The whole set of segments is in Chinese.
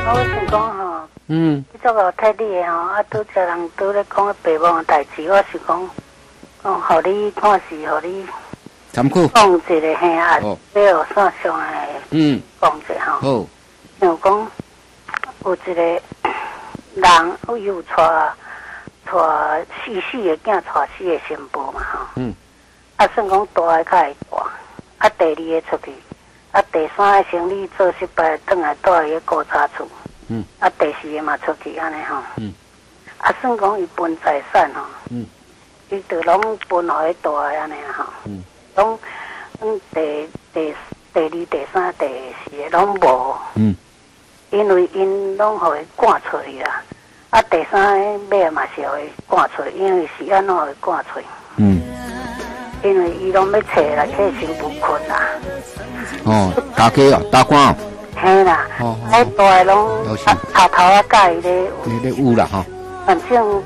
我想讲吼，你这个太厉害吼，拄只人拄咧讲爸母的代志，我是讲，互你看是互你参考讲一个嘿啊，你有啥上的讲者吼。 好， 像讲有一个人有带四个囝，带4个媳妇嘛吼。算讲大个较会大，第2个出去。第3个生理做失败，转来住喺古早厝。第4个嘛出去安尼吼。算讲伊分财产吼。伊就拢分互迄大个安尼吼。拢第2、第3、第4个拢无。因为因拢互伊赶出去啦。第3个尾嘛是互伊赶出去，因为是安怎互伊赶出去？因为伊拢要找来去媳妇困啦。 打鸡哦，打官哦。 嘿啦，迄大个拢头甲伊咧。 咧有啦吼。 反正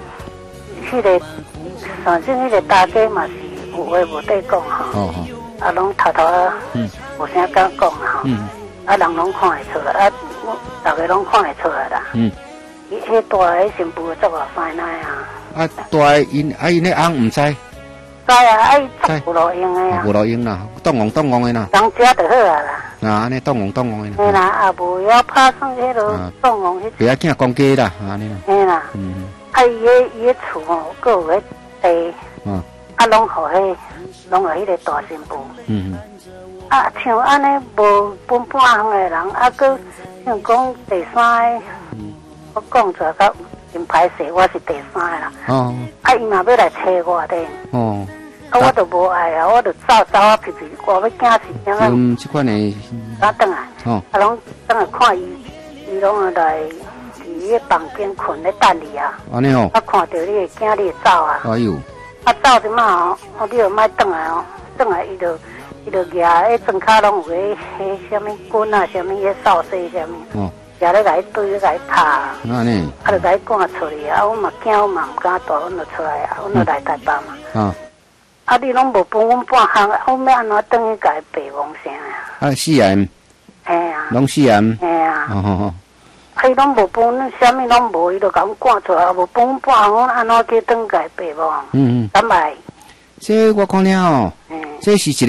迄个大家嘛是有话无得讲吼。拢头无啥敢讲吼。人拢看会出来，大家拢看会出来啦。迄大个媳妇足话快奶啊。 大个因迄翁唔知。 知啊，伊有路用的啊。 有路用啦，当戇的啦。 人食就好啊啦。 安尼当戇的。 嘿啦，也无要拍算迄落当戇迄。 不要惊公鸡啦，安尼啦。 嘿啦。伊个厝吼，佫有迄地。拢互迄个大媳妇。像安尼无分半行的人，佫像讲第3个，我讲出来较真歹势，我是第3个啦。伊嘛要来找我的。我就无爱啊，我就走啊，皮皮，我要惊死怎啊？ 这款的。 倒来，拢倒来看伊拢来伫迄房间困咧等你啊。 安尼哦。 看到你会惊，你会走啊。 哎呦。 走即马你就莫倒来哦，倒来伊就举迄装卡拢有迄什么棍啊，什么迄扫帚什么，举咧甲伊对咧甲伊拍。 安尼。 就甲伊赶出去啊！我嘛惊，我嘛毋敢大，阮就出来啊，阮就来台北嘛。你拢无分阮半行，我要安怎等于甲伊白忙啥？ 死人。 嘿啊。 拢死人。 嘿啊。伊拢无分，啥物拢无，伊就甲阮赶出来，无分阮半行，阮安怎去等甲伊白忙？敢袂？ 这我看了哦，这是一个。